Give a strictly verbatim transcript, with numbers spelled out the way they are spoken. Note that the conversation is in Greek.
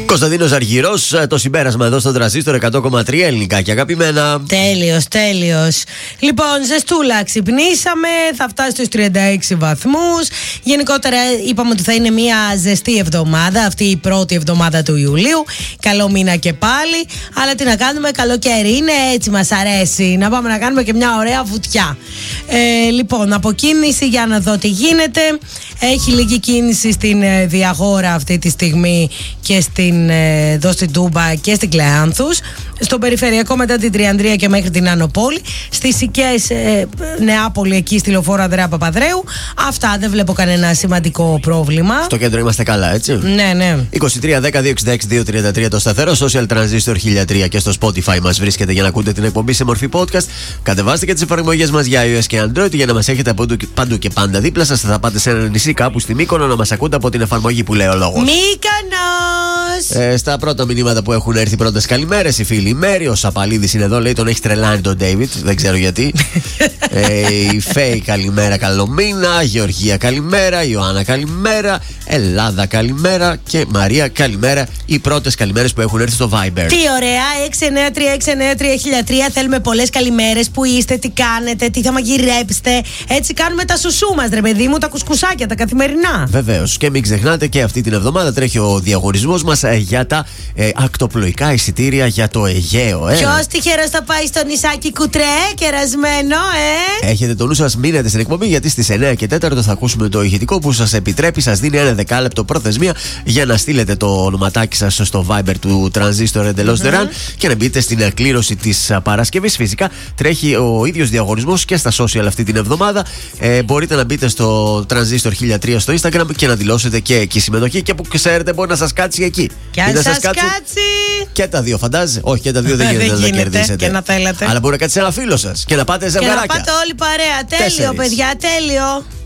Κωνσταντίνος Αργυρός, το συμπέρασμα εδώ στο Τρανζίστορ εκατό κόμμα τρία ελληνικά και αγαπημένα. Τέλειος, τέλειος. Λοιπόν, ζεστούλα, ξυπνήσαμε, θα φτάσει στους τριάντα έξι βαθμούς. Γενικότερα είπαμε ότι θα είναι μια ζεστή εβδομάδα, αυτή η πρώτη εβδομάδα του Ιουλίου. Καλό μήνα και πάλι. Αλλά τι να κάνουμε, καλοκαίρι είναι, έτσι μας αρέσει. Να πάμε να κάνουμε και μια ωραία βουτιά. Ε, λοιπόν, αποκίνηση για να δω τι γίνεται. Έχει λίγη κίνηση στην ε, Διαγόρα αυτή τη στιγμή και στην, ε, εδώ στην Τούμπα και στην Κλεάνθους. Στο περιφερειακό μετά την Τριανδρία και μέχρι την Άνω Πόλη. Στις Οικές ε, Νεάπολη, εκεί στη Λεωφόρο Ανδρέα Παπαδρέου. Αυτά, δεν βλέπω κανένα σημαντικό πρόβλημα. Στο κέντρο είμαστε καλά, έτσι. Ναι, ναι. είκοσι τρία δέκα δύο εξήντα έξι δύο τριάντα τρία το σταθερό. Social Transistor χίλια τρία και στο Spotify μας βρίσκεται για να ακούτε την εκπομπή σε μορφή podcast. Κατεβάστε και τις εφαρμογές μας για iOS και Android για να μας έχετε παντού και πάντα δίπλα σας. Θα πάτε σε ένα νησί κάπου στη Μύκονο να μας ακούτε από την εφαρμογή που λέει ο λόγος. Μύκονος! Ε, στα πρώτα μηνύματα που έχουν έρθει, πρώτες καλημέρες. Η φίλη Μέρη, ο Σαπαλίδης είναι εδώ, λέει τον έχει τρελάνει τον David. Δεν ξέρω γιατί. ε, η Φέη, καλημέρα, καλό μήνα. Γεωργία, καλημέρα. Ιωάννα, καλημέρα. Ελλάδα, καλημέρα. Και Μαρία, καλημέρα. Οι πρώτες καλημέρες που έχουν έρθει στο Viber. Τι ωραία, έξι εννιά τρία έξι εννιά τρία χίλια τρία. Θέλουμε πολλές καλημέρες. Πού είστε, τι κάνετε, τι θα μαγειρέψετε. Έτσι κάνουμε τα σουσού μας, ρε παιδί μου, τα κουσκουσάκια, τα καθημερινά. Βεβαίως. Και μην ξεχνάτε και αυτή την εβδομάδα τρέχει ο διαγωνισμός μας ε, για τα ε, ακτοπλοϊκά εισιτήρια για το Αιγαίο. Ε. Ποιος τυχερός θα πάει στο νησάκι Κουτρέ, κερασμένο, ε. Έχετε το νου σας, μείνετε στην εκπομπή γιατί στις εννιά και τέσσερα θα ακούσουμε το ηχητικό που σας επιτρέπει, σας δίνει ένα δεκάλεπτο προθεσμία για να στείλετε το ονοματάκι σας στο Viber του Transistor εντελώς δωρεάν mm-hmm. και να μπείτε στην κλήρωση της Παρασκευής. Φυσικά τρέχει ο ίδιος διαγωνισμός και στα social αυτή την εβδομάδα. Ε, μπορείτε να μπείτε στο Transistor χίλια τρία στο Instagram και να δηλώσετε και εκεί συμμετοχή και που ξέρετε μπορεί να σας κάτσει εκεί. Και αν σας, σας κάτσει και τα δύο, φαντάζεσαι. Όχι, και τα δύο δεν γίνεται να τα κερδίσετε. Και να θέλετε. Αλλά μπορεί να κάτσει ένα φίλο σας και να πάτε ζευγαράκια. Και να πάτε όλοι παρέα. Τέλειο, παιδιά, τέλειο.